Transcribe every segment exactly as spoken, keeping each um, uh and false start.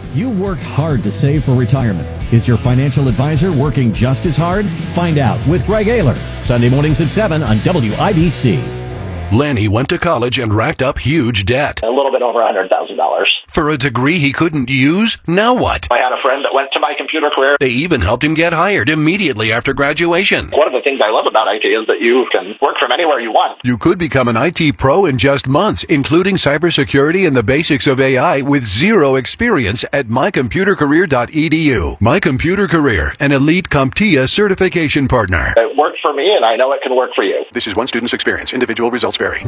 You've worked hard to save for retirement. Is your financial advisor working just as hard? Find out with Greg Ayler, Sunday mornings at seven on W I B C. Lanny went to college and racked up huge debt. A little bit over one hundred thousand dollars. For a degree he couldn't use? Now what? I had a friend that went to My Computer Career. They even helped him get hired immediately after graduation. One of the things I love about I T is that you can work from anywhere you want. You could become an I T pro in just months, including cybersecurity and the basics of A I with zero experience at my computer career dot e d u. My Computer Career, an elite CompTIA certification partner. It worked for me, and I know it can work for you. This is one student's experience. Individual results vary.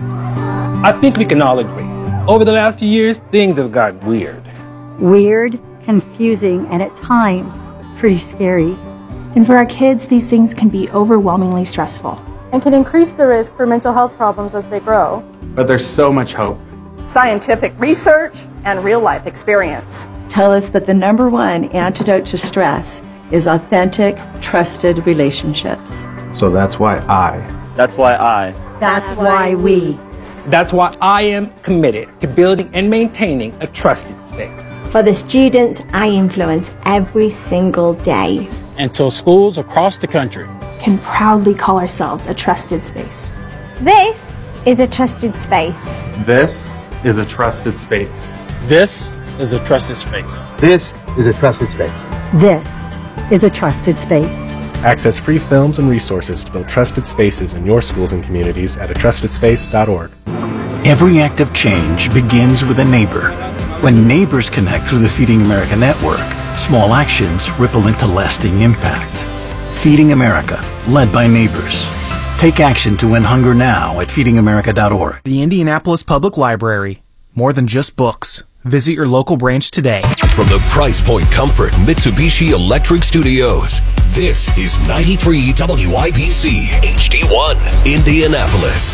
I think we can all agree. Over the last few years, things have gotten weird. Weird, confusing, and at times, pretty scary. And for our kids, these things can be overwhelmingly stressful. And can increase the risk for mental health problems as they grow. But there's so much hope. Scientific research and real-life experience tell us that the number one antidote to stress is authentic, trusted relationships. So that's why I. That's why I. That's why we. That's why I am committed to building and maintaining a trusted space. For the students I influence every single day. Until schools across the country can proudly call ourselves a trusted space. This is a trusted space. This is a trusted space. This is a trusted space. This is a trusted space. This is a trusted space. Access free films and resources to build trusted spaces in your schools and communities at a trusted space dot org. Every act of change begins with a neighbor. When neighbors connect through the Feeding America network, small actions ripple into lasting impact. Feeding America, led by neighbors. Take action to end hunger now at feeding america dot org. The Indianapolis Public Library. More than just books. Visit your local branch today. From the Price Point Comfort Mitsubishi Electric Studios, this is ninety-three W I B C H D one, Indianapolis.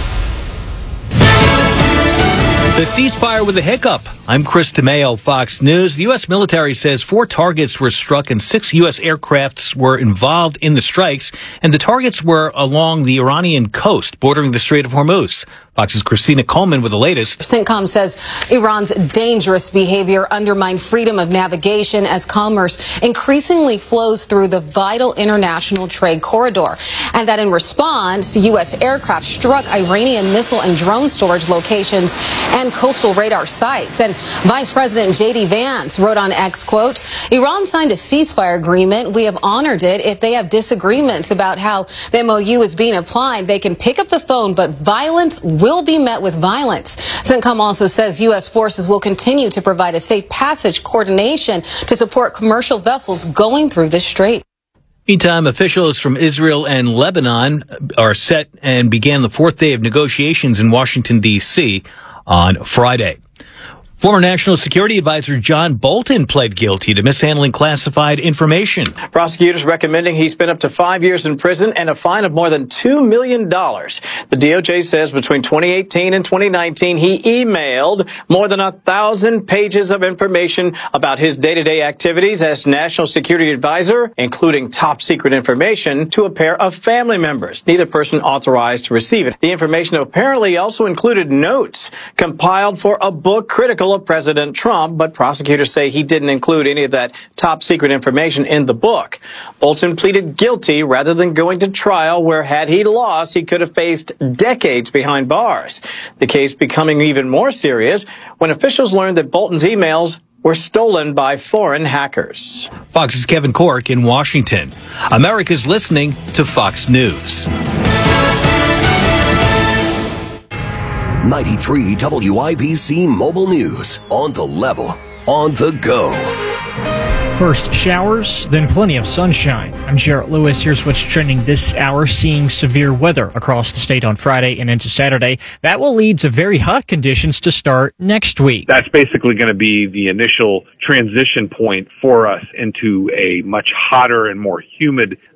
The ceasefire with a hiccup. I'm Chris DeMeo, Fox News. The U S military says four targets were struck and six U S aircrafts were involved in the strikes, and the targets were along the Iranian coast bordering the Strait of Hormuz. Fox's Christina Coleman with the latest. CENTCOM says Iran's dangerous behavior undermined freedom of navigation as commerce increasingly flows through the vital international trade corridor, and that in response, U S aircraft struck Iranian missile and drone storage locations and coastal radar sites. And Vice President J D Vance wrote on X, quote, Iran signed a ceasefire agreement. We have honored it. If they have disagreements about how the M O U is being applied, they can pick up the phone, but violence will be met with violence. CENTCOM also says U S forces will continue to provide a safe passage coordination to support commercial vessels going through the strait. Meantime, officials from Israel and Lebanon are set and began the fourth day of negotiations in Washington, D C on Friday. Former National Security Advisor John Bolton pled guilty to mishandling classified information. Prosecutors recommending he spend up to five years in prison and a fine of more than two million dollars. The D O J says between twenty eighteen and twenty nineteen, he emailed more than a thousand pages of information about his day-to-day activities as National Security Advisor, including top secret information to a pair of family members, neither person authorized to receive it. The information apparently also included notes compiled for a book critical of President Trump, but prosecutors say he didn't include any of that top secret information in the book. Bolton pleaded guilty rather than going to trial, where had he lost, he could have faced decades behind bars. The case becoming even more serious when officials learned that Bolton's emails were stolen by foreign hackers. Fox's Kevin Cork in Washington. America's listening to Fox News. ninety-three W I B C Mobile News. On the level, on the go. First showers, then plenty of sunshine. I'm Jarrett Lewis. Here's what's trending this hour. Seeing severe weather across the state on Friday and into Saturday. That will lead to very hot conditions to start next week. That's basically going to be the initial transition point for us into a much hotter and more humid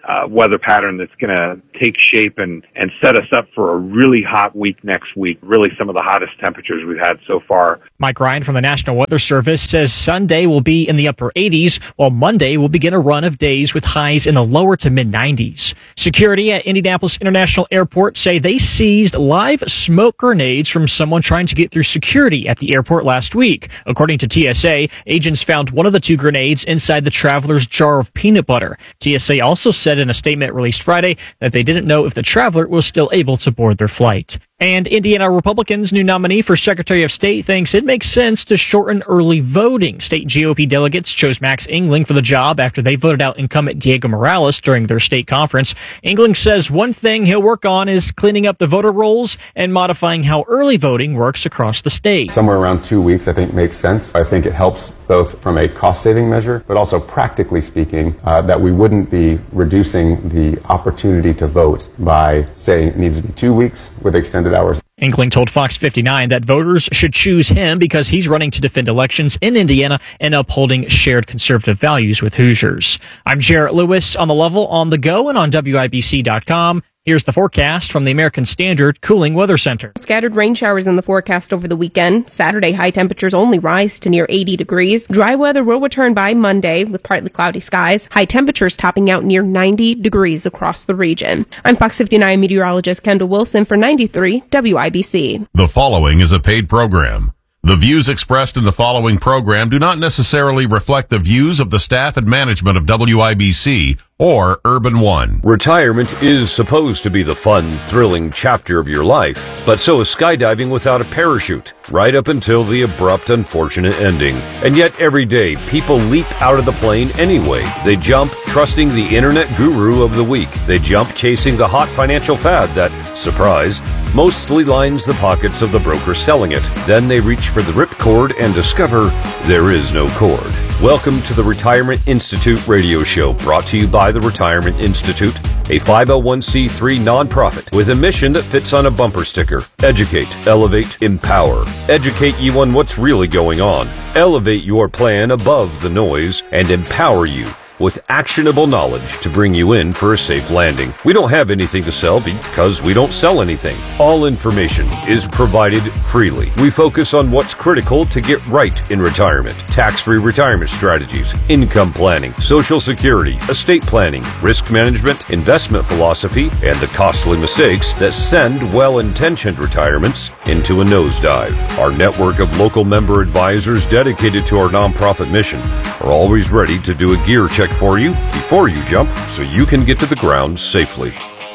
uh, weather pattern that's going to take shape and, and set us up for a really hot week next week, really some of the hottest temperatures we've had so far. Mike Ryan from the National Weather Service says Sunday will be in the upper eighties, while Monday will begin a run of days with highs in the lower to mid nineties. Security at Indianapolis International Airport say they seized live smoke grenades from someone trying to get through security at the airport last week. According to T S A, agents found one of the two grenades inside the traveler's jar of peanut butter. T S A also said in a statement released Friday that they didn't know if the traveler was still able to board their flight. And Indiana Republicans' new nominee for Secretary of State thinks it makes sense to shorten early voting. State G O P delegates chose Max Engling for the job after they voted out incumbent Diego Morales during their state conference. Engling says one thing he'll work on is cleaning up the voter rolls and modifying how early voting works across the state. Somewhere around two weeks, I think, makes sense. I think it helps both from a cost-saving measure, but also practically speaking, uh, that we wouldn't be reducing the opportunity to vote by saying it needs to be two weeks with extended hours. Engling told Fox fifty-nine that voters should choose him because he's running to defend elections in Indiana and upholding shared conservative values with Hoosiers. I'm Jarrett Lewis on The Level, on the go, and on W I B C dot com. Here's the forecast from the American Standard Cooling Weather Center. Scattered rain showers in the forecast over the weekend. Saturday, high temperatures only rise to near eighty degrees. Dry weather will return by Monday with partly cloudy skies. High temperatures topping out near ninety degrees across the region. I'm Fox fifty-nine meteorologist Kendall Wilson for ninety-three W I B C. The following is a paid program. The views expressed in the following program do not necessarily reflect the views of the staff and management of W I B C or Urban One. Retirement is supposed to be the fun, thrilling chapter of your life, but so is skydiving without a parachute, right up until the abrupt, unfortunate ending. And yet every day, people leap out of the plane anyway. They jump trusting the internet guru of the week. They jump chasing the hot financial fad that, surprise, mostly lines the pockets of the broker selling it. Then they reach for the ripcord and discover there is no cord. Welcome to the Retirement Institute radio show, brought to you by the Retirement Institute, a five oh one c three nonprofit with a mission that fits on a bumper sticker. Educate, elevate, empower. Educate you on what's really going on. Elevate your plan above the noise and empower you with actionable knowledge to bring you in for a safe landing. We don't have anything to sell because we don't sell anything. All information is provided freely. We focus on what's critical to get right in retirement. Tax-free retirement strategies, income planning, social security, estate planning, risk management, investment philosophy, and the costly mistakes that send well-intentioned retirements into a nosedive. Our network of local member advisors dedicated to our nonprofit mission are always ready to do a gear check for you before you jump so you can get to the ground safely.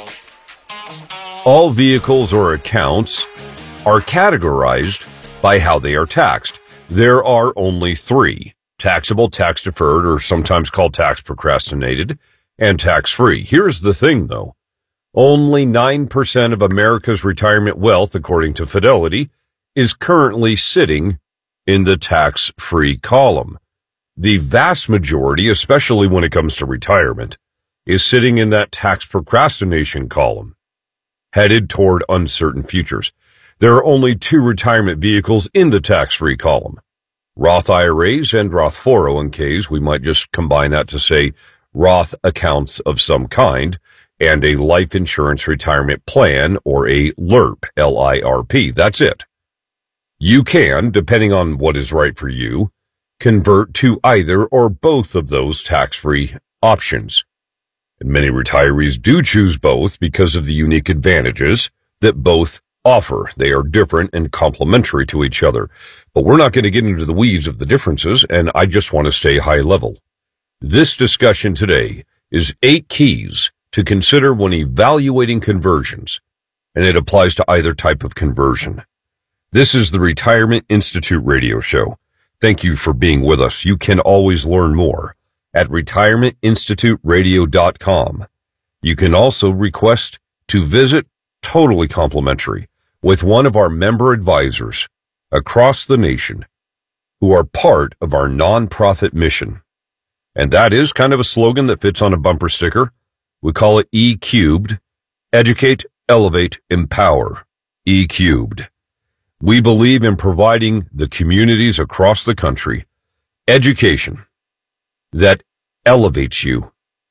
All vehicles or accounts are categorized by how they are taxed. There are only three: taxable, tax deferred, or sometimes called tax procrastinated, and tax-free. Here's the thing though. Only nine percent of America's retirement wealth, according to Fidelity, is currently sitting in the tax-free column. The vast majority, especially when it comes to retirement, is sitting in that tax procrastination column, headed toward uncertain futures. There are only two retirement vehicles in the tax-free column: Roth I R As and Roth four oh one k's. We might just combine that to say Roth accounts of some kind, and a life insurance retirement plan, or a L I R P, L I R P. That's it. You can, depending on what is right for you, convert to either or both of those tax-free options. And many retirees do choose both because of the unique advantages that both offer. They are different and complementary to each other. But we're not going to get into the weeds of the differences, and I just want to stay high level. This discussion today is eight keys to consider when evaluating conversions, and it applies to either type of conversion. This is the Retirement Institute radio show. Thank you for being with us. You can always learn more at retirement institute radio dot com. You can also request to visit, totally complimentary, with one of our member advisors across the nation who are part of our nonprofit mission. And that is kind of a slogan that fits on a bumper sticker. We call it E Cubed. Educate, elevate, empower. E Cubed. We believe in providing the communities across the country education that elevates you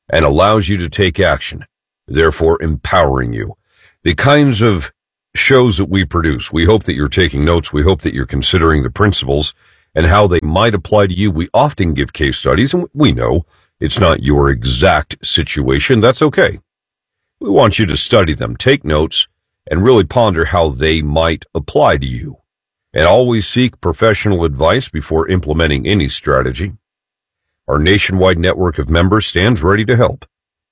and allows you to take action, therefore empowering you. The kinds of shows that we produce, we hope that you're taking notes. We hope that you're considering the principles and how they might apply to you. We often give case studies, and we know it's not your exact situation. That's okay. We want you to study them, take notes, and really ponder how they might apply to you. And always seek professional advice before implementing any strategy. Our nationwide network of members stands ready to help.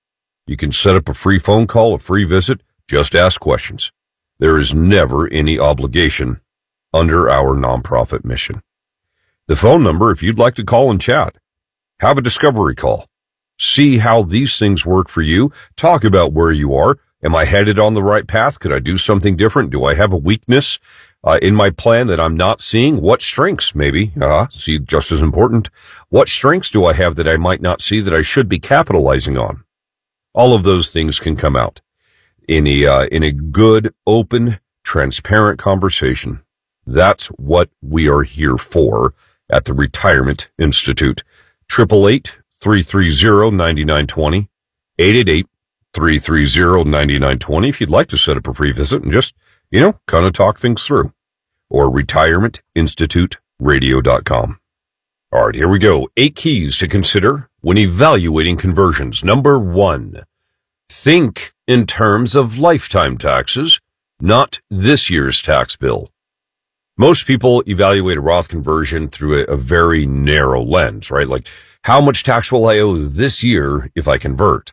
You can set up a free phone call, a free visit, just ask questions. There is never any obligation under our nonprofit mission. The phone number, if you'd like to call and chat, have a discovery call. See how these things work for you. Talk about where you are. Am I headed on the right path? Could I do something different? Do I have a weakness uh, in my plan that I'm not seeing? What strengths, maybe? Uh, see, just as important. What strengths do I have that I might not see that I should be capitalizing on? All of those things can come out in a, uh, in a good, open, transparent conversation. That's what we are here for at the Retirement Institute. eight eight eight, three three zero, nine nine two zero, eight eight eight, three three zero, nine nine two zero if you'd like to set up a free visit and just, you know, kind of talk things through. Or retirement institute radio dot com. All right, here we go. Eight keys to consider when evaluating conversions. Number one, think in terms of lifetime taxes, not this year's tax bill. Most people evaluate a Roth conversion through a, a very narrow lens, right? Like, how much tax will I owe this year if I convert?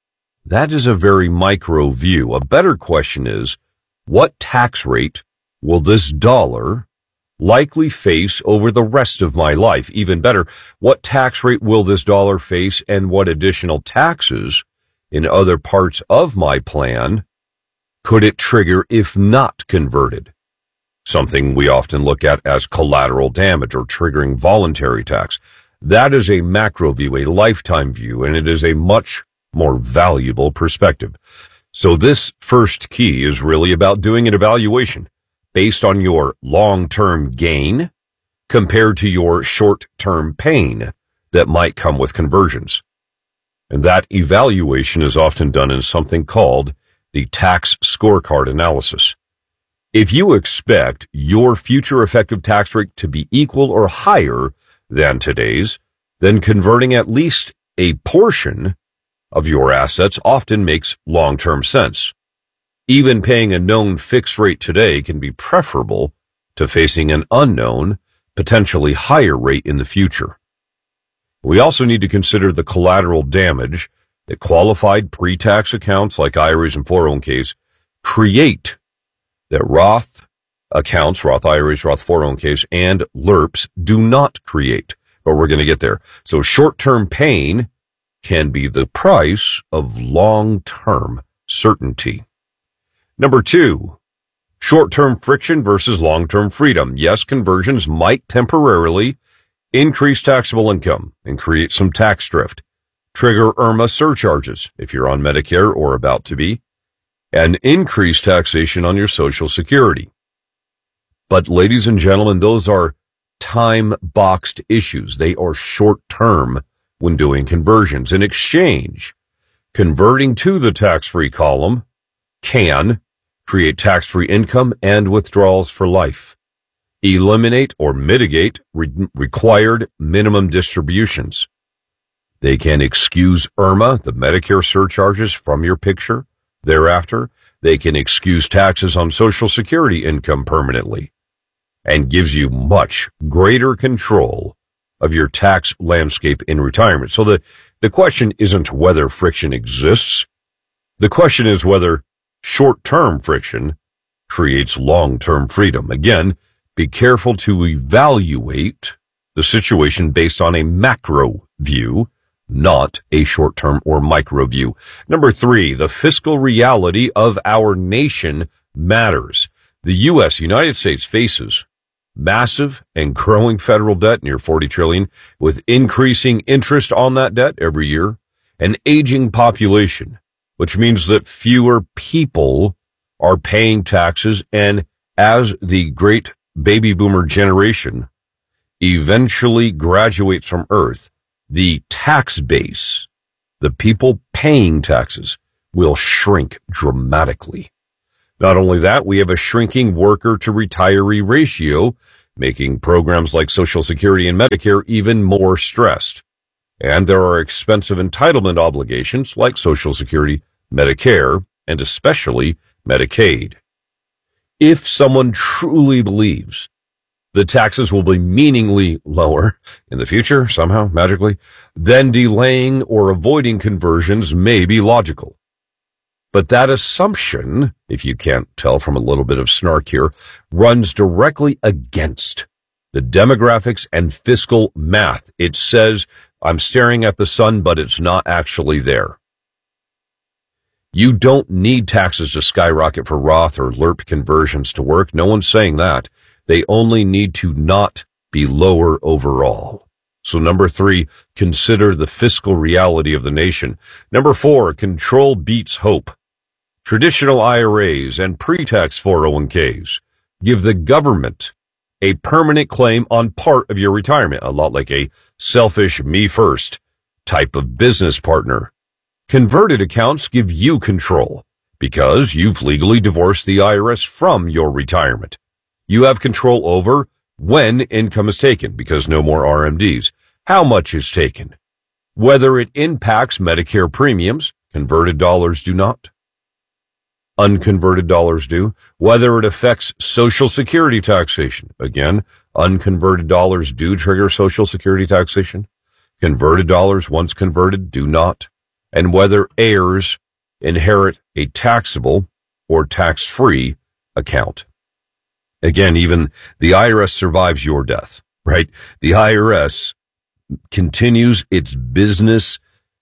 That is a very micro view. A better question is, what tax rate will this dollar likely face over the rest of my life? Even better, what tax rate will this dollar face and what additional taxes in other parts of my plan could it trigger if not converted? Something we often look at as collateral damage or triggering voluntary tax. That is a macro view, a lifetime view, and it is a much more valuable perspective. So this first key is really about doing an evaluation based on your long-term gain compared to your short-term pain that might come with conversions. And that evaluation is often done in something called the tax scorecard analysis. If you expect your future effective tax rate to be equal or higher than today's, then converting at least a portion of your assets often makes long-term sense. Even paying a known fixed rate today can be preferable to facing an unknown, potentially higher rate in the future. We also need to consider the collateral damage that qualified pre-tax accounts like I R As and four oh one k's create that Roth accounts, Roth I R As, Roth four oh one k's, and L R Ps do not create. But we're going to get there. So short-term pain can be the price of long-term certainty. Number two, short-term friction versus long-term freedom. Yes, conversions might temporarily increase taxable income and create some tax drift, trigger I R M A surcharges if you're on Medicare or about to be, and increase taxation on your Social Security. But ladies and gentlemen, those are time-boxed issues. They are short-term when doing conversions. In exchange, converting to the tax-free column can create tax-free income and withdrawals for life, eliminate or mitigate re- required minimum distributions. They can excuse I R M A, the Medicare surcharges, from your picture. Thereafter, they can excuse taxes on Social Security income permanently and gives you much greater control of your tax landscape in retirement. So the, the question isn't whether friction exists. The question is whether short-term friction creates long-term freedom. Again, be careful to evaluate the situation based on a macro view, not a short-term or micro view. Number three, the fiscal reality of our nation matters. The U S, United States, faces massive and growing federal debt, near forty trillion dollars, with increasing interest on that debt every year, an aging population, which means that fewer people are paying taxes, and as the great baby boomer generation eventually graduates from Earth, the tax base the people paying taxes will shrink dramatically. Not only that, we have a shrinking worker to retiree ratio, making programs like Social Security and Medicare even more stressed. And there are expensive entitlement obligations like Social Security, Medicare, and especially Medicaid. If someone truly believes the taxes will be meaningfully lower in the future, somehow, magically, then delaying or avoiding conversions may be logical. But that assumption, if you can't tell from a little bit of snark here, runs directly against the demographics and fiscal math. It says, I'm staring at the sun, but it's not actually there. You don't need taxes to skyrocket for Roth or L R P conversions to work. No one's saying that. They only need to not be lower overall. So number three, consider the fiscal reality of the nation. Number four, control beats hope. Traditional I R As and pre-tax four oh one k's give the government a permanent claim on part of your retirement, a lot like a selfish me first type of business partner. Converted accounts give you control because you've legally divorced the I R S from your retirement. You have control over when income is taken because no more R M Ds, how much is taken, whether it impacts Medicare premiums, converted dollars do not. Unconverted dollars do, whether it affects Social Security taxation. Again, unconverted dollars do trigger Social Security taxation. Converted dollars, once converted, do not. And whether heirs inherit a taxable or tax-free account. Again, even the I R S survives your death, right? The I R S continues its business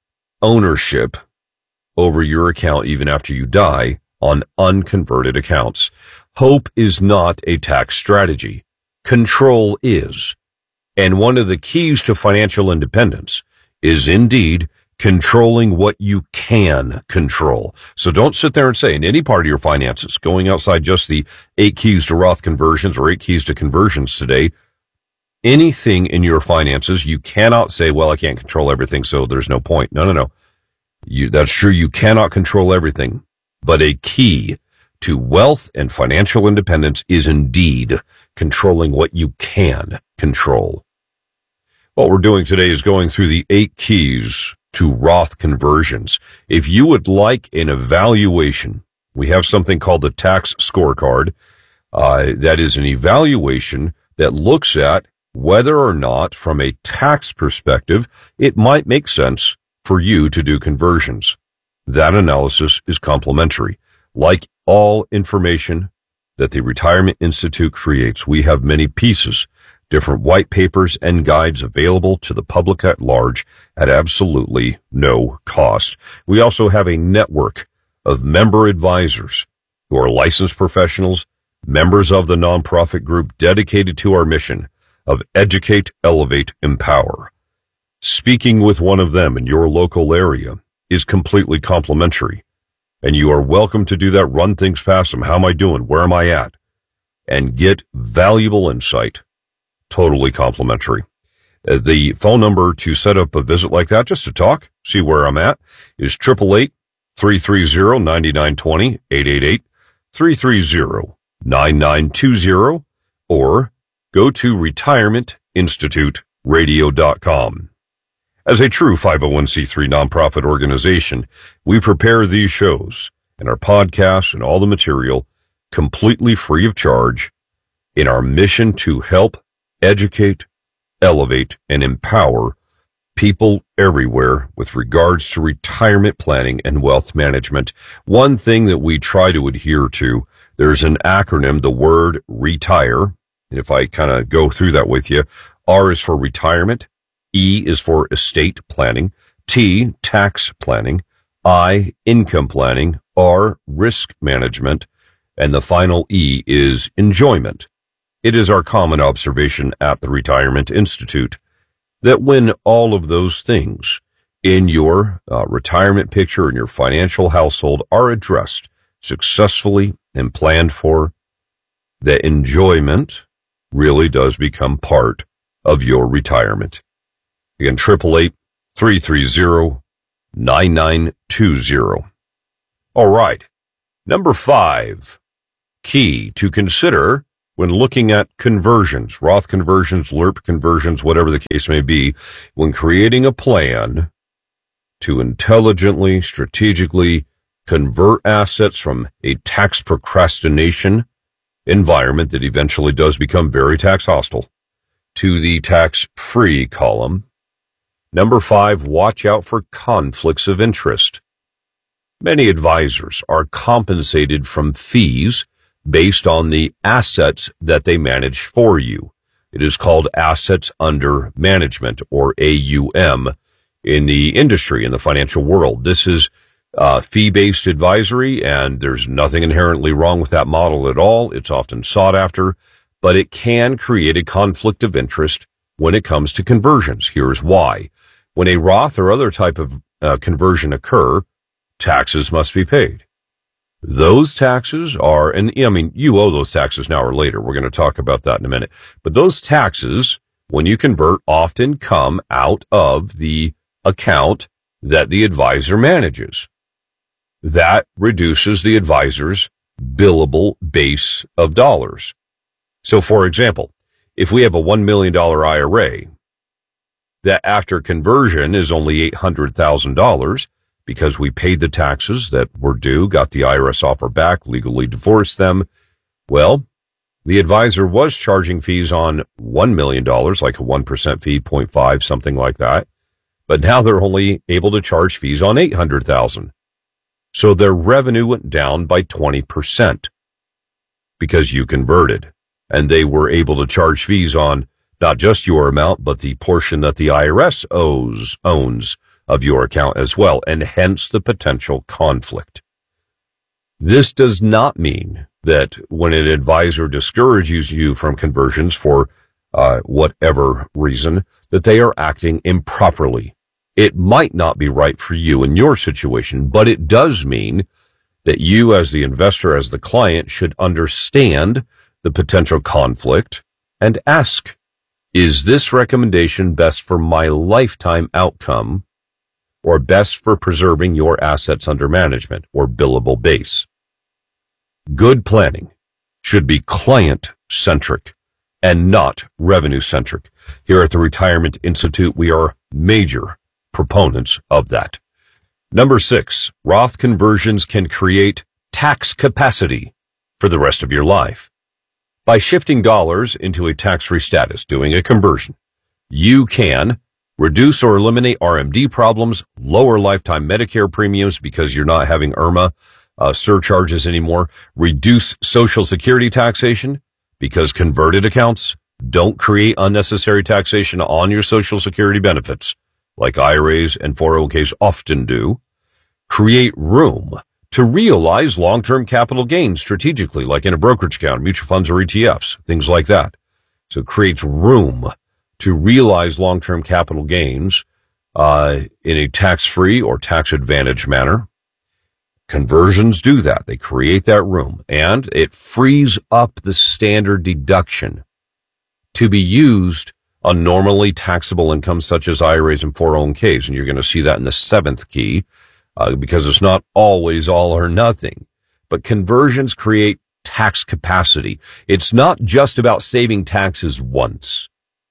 ownership over your account even after you die on unconverted accounts. Hope is not a tax strategy. Control is. And one of the keys to financial independence is indeed controlling what you can control. So don't sit there and say in any part of your finances, going outside just the eight keys to Roth conversions or eight keys to conversions today, anything in your finances, you cannot say, well, I can't control everything, so there's no point. No, no, no. You, that's true. You cannot control everything. But a key to wealth and financial independence is indeed controlling what you can control. What we're doing today is going through the eight keys to Roth conversions. If you would like an evaluation, we have something called the tax scorecard. Uh, that is an evaluation that looks at whether or not, from a tax perspective, it might make sense for you to do conversions. That analysis is complimentary. Like all information that the Retirement Institute creates, we have many pieces, different white papers and guides available to the public at large at absolutely no cost. We also have a network of member advisors who are licensed professionals, members of the nonprofit group dedicated to our mission of educate, elevate, empower. Speaking with one of them in your local area is completely complimentary, and you are welcome to do that. Run things past them. How am I doing? Where am I at? And get valuable insight. Totally complimentary. Uh, the phone number to set up a visit like that, just to talk, see where I'm at, is eight eight eight, three three zero, nine nine two zero, eight eight eight, three three zero, nine nine two zero, or go to retirement institute radio dot com. As a true five oh one c three nonprofit organization, we prepare these shows and our podcasts and all the material completely free of charge in our mission to help educate, elevate, and empower people everywhere with regards to retirement planning and wealth management. One thing that we try to adhere to, there's an acronym, the word RETIRE. And if I kind of go through that with you, R is for retirement, E is for estate planning, T, tax planning, I, income planning, R, risk management, and the final E is enjoyment. It is our common observation at the Retirement Institute that when all of those things in your uh, retirement picture and your financial household are addressed successfully and planned for, that enjoyment really does become part of your retirement. Again, eight eight eight, three three zero, nine nine two zero. All right. Number five, key to consider when looking at conversions, Roth conversions, L R P conversions, whatever the case may be, when creating a plan to intelligently, strategically convert assets from a tax procrastination environment that eventually does become very tax hostile to the tax-free column. Number five, watch out for conflicts of interest. Many advisors are compensated from fees based on the assets that they manage for you. It is called assets under management, or A U M, in the industry, in the financial world. This is uh, fee-based advisory, and there's nothing inherently wrong with that model at all. It's often sought after, but it can create a conflict of interest when it comes to conversions. Here's why. When a Roth or other type of uh, conversion occur, taxes must be paid. Those taxes are, and I mean, you owe those taxes now or later. We're going to talk about that in a minute. But those taxes, when you convert, often come out of the account that the advisor manages. That reduces the advisor's billable base of dollars. So, for example, if we have a one million dollars I R A that after conversion is only eight hundred thousand dollars, because we paid the taxes that were due, got the I R S offer back, legally divorced them, well, the advisor was charging fees on one million dollars, like a one percent fee, zero point five, something like that. But now they're only able to charge fees on eight hundred thousand dollars. So their revenue went down by twenty percent because you converted. And they were able to charge fees on not just your amount, but the portion that the I R S owes, owns of your account as well, and hence the potential conflict. This does not mean that when an advisor discourages you from conversions for uh, whatever reason, that they are acting improperly. It might not be right for you in your situation, but it does mean that you as the investor, as the client, should understand the potential conflict and ask, is this recommendation best for my lifetime outcome or best for preserving your assets under management or billable base? Good planning should be client-centric and not revenue-centric. Here at the Retirement Institute, we are major proponents of that. Number six, Roth conversions can create tax capacity for the rest of your life. By shifting dollars into a tax-free status, doing a conversion, you can reduce or eliminate R M D problems, lower lifetime Medicare premiums because you're not having I R M A uh, surcharges anymore, reduce Social Security taxation because converted accounts don't create unnecessary taxation on your Social Security benefits, like I R As and four oh one k's often do, create room to realize long-term capital gains strategically, like in a brokerage account, mutual funds or E T Fs, things like that. So it creates room to realize long-term capital gains uh, in a tax-free or tax-advantaged manner. Conversions do that. They create that room, and it frees up the standard deduction to be used on normally taxable income such as I R As and four oh one k's, and you're going to see that in the seventh key, uh, because it's not always all or nothing. But conversions create tax capacity. It's not just about saving taxes once.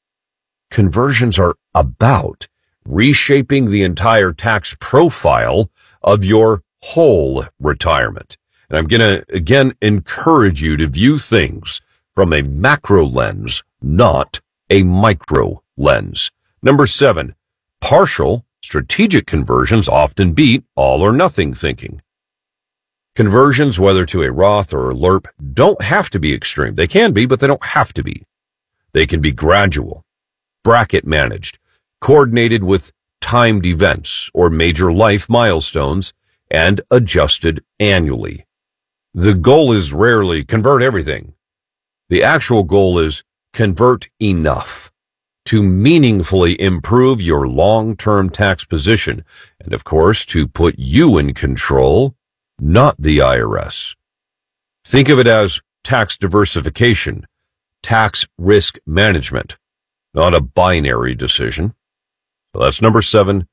Conversions are about reshaping the entire tax profile of your whole retirement. And I'm going to, again, encourage you to view things from a macro lens, not a micro lens. Number seven, partial strategic conversions often beat all or nothing thinking. Conversions, whether to a Roth or a L R P, don't have to be extreme. They can be, but they don't have to be. They can be gradual, bracket managed, coordinated with timed events or major life milestones, and adjusted annually. The goal is rarely convert everything. The actual goal is convert enough to meaningfully improve your long-term tax position, and of course, to put you in control, not the I R S. Think of it as tax diversification, tax risk management, not a binary decision. So that's number seven,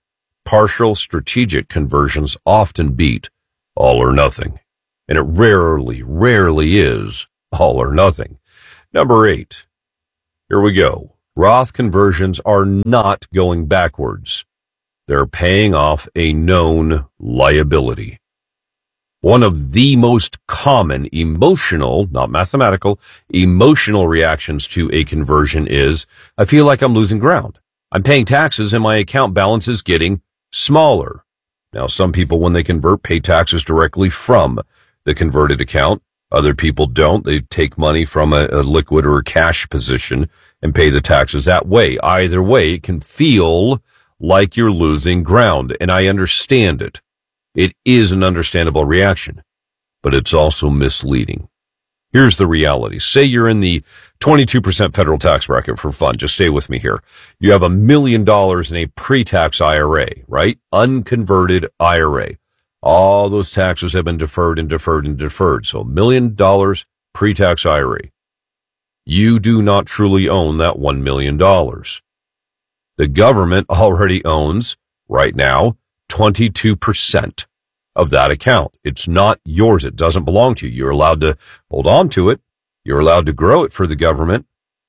Partial strategic conversions often beat all or nothing, and it rarely, rarely is all or nothing. Number eight. Here we go. Roth conversions are not going backwards. They're paying off a known liability. One of the most common emotional, not mathematical, emotional reactions to a conversion is, I feel like I'm losing ground. I'm paying taxes and my account balance is getting smaller. Now, some people, when they convert, pay taxes directly from the converted account. Other people don't. They take money from a, a liquid or a cash position and pay the taxes that way. Either way, it can feel like you're losing ground, and I understand it. It is an understandable reaction, but it's also misleading. Here's the reality. Say you're in the twenty-two percent federal tax bracket for fun. Just stay with me here. You have a million dollars in a pre-tax I R A, right? Unconverted I R A. All those taxes have been deferred and deferred and deferred. So a million dollars pre-tax I R A. You do not truly own that one million dollars. The government already owns, right now, twenty-two percent of that account. It's not yours. It doesn't belong to you. You're allowed to hold on to it. You're allowed to grow it for the government.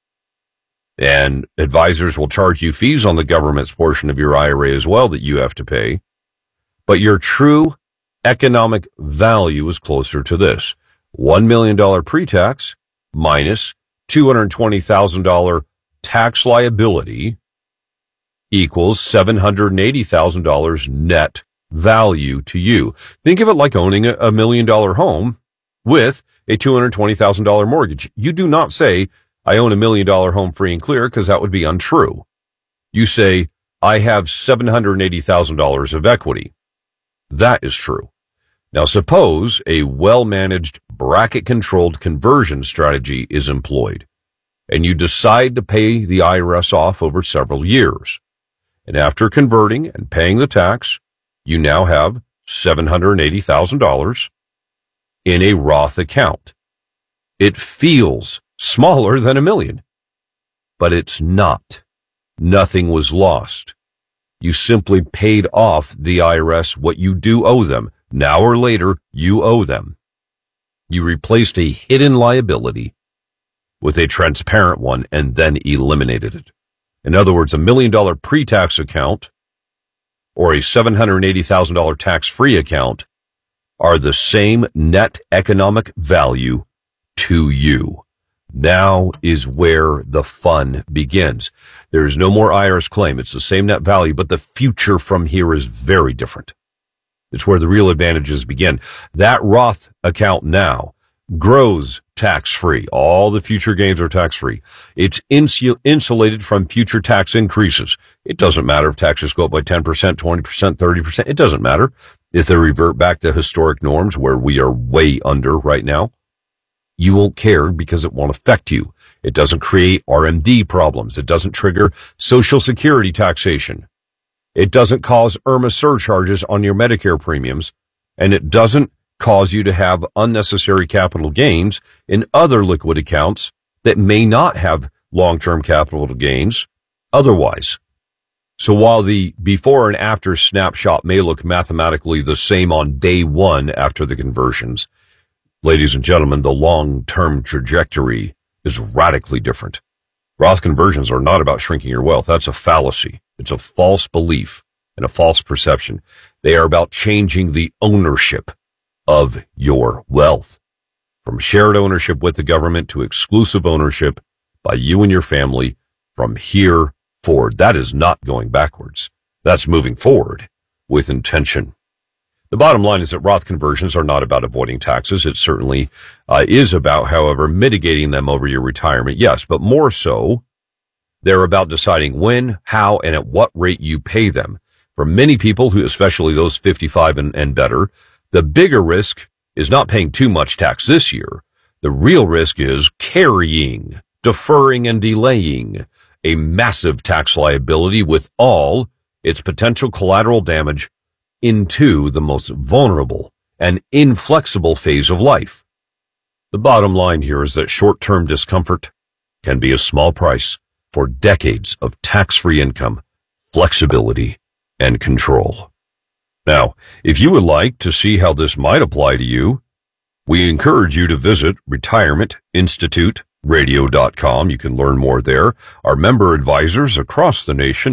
And advisors will charge you fees on the government's portion of your I R A as well that you have to pay. But your true economic value is closer to this. one million dollars pre-tax minus two hundred twenty thousand dollars tax liability equals seven hundred eighty thousand dollars net value to you. Think of it like owning a million dollar home with a two hundred twenty thousand dollars mortgage. You do not say, I own a million dollar home free and clear, because that would be untrue. You say, I have seven hundred eighty thousand dollars of equity. That is true. Now, suppose a well-managed, bracket-controlled conversion strategy is employed, and you decide to pay the I R S off over several years. And after converting and paying the tax, you now have seven hundred eighty thousand dollars in a Roth account. It feels smaller than a million, but it's not. Nothing was lost. You simply paid off the I R S what you do owe them. Now or later, you owe them. You replaced a hidden liability with a transparent one and then eliminated it. In other words, a million dollar pre-tax account or a seven hundred eighty thousand dollars tax-free account are the same net economic value to you. Now is where the fun begins. There is no more I R S claim. It's the same net value, but the future from here is very different. It's where the real advantages begin. That Roth account now grows tax-free. All the future gains are tax-free. It's insul- insulated from future tax increases. It doesn't matter if taxes go up by ten percent, twenty percent, thirty percent. It doesn't matter if they revert back to historic norms where we are way under right now. You won't care because it won't affect you. It doesn't create R M D problems. It doesn't trigger Social Security taxation. It doesn't cause I R M A surcharges on your Medicare premiums, and it doesn't cause you to have unnecessary capital gains in other liquid accounts that may not have long-term capital gains otherwise. So while the before and after snapshot may look mathematically the same on day one after the conversions, ladies and gentlemen, the long-term trajectory is radically different. Roth conversions are not about shrinking your wealth. That's a fallacy. It's a false belief and a false perception. They are about changing the ownership of your wealth from shared ownership with the government to exclusive ownership by you and your family from here forward. That is not going backwards. That's moving forward with intention. The bottom line is that Roth conversions are not about avoiding taxes. It certainly uh, is about, however, mitigating them over your retirement. Yes, but more so, they're about deciding when, how, and at what rate you pay them. For many people, who, especially those fifty-five and, and better, the bigger risk is not paying too much tax this year. The real risk is carrying, deferring, and delaying a massive tax liability with all its potential collateral damage into the most vulnerable and inflexible phase of life. The bottom line here is that short-term discomfort can be a small price for decades of tax-free income, flexibility, and control. Now, if you would like to see how this might apply to you, we encourage you to visit retirement institute radio dot com. You can learn more there. Our member advisors across the nation